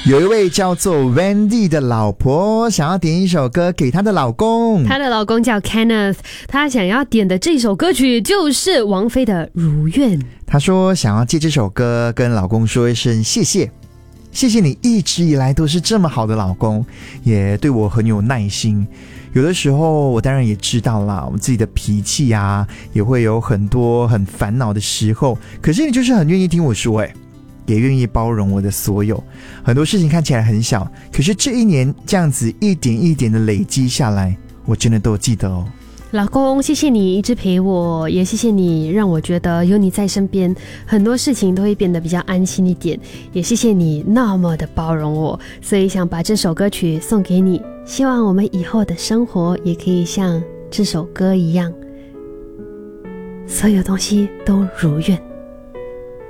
有一位叫做 Wendy 的老婆想要点一首歌给她的老公， 她的老公叫 Kenneth， 她想要点的这首歌曲就是王菲的《如愿》。 她说想要借这首歌跟老公说一声谢谢，谢谢你一直以来都是这么好的老公，也对我很有耐心。有的时候我当然也知道啦，我自己的脾气啊也会有很多很烦恼的时候，可是你就是很愿意听我说也愿意包容我的所有，很多事情看起来很小，可是这一年这样子一点一点的累积下来，我真的都记得哦。 老公，谢谢你一直陪我，也谢谢你让我觉得有你在身边，很多事情都会变得比较安心一点，也谢谢你那么的包容我，所以想把这首歌曲送给你，希望我们以后的生活也可以像这首歌一样，所有东西都如愿。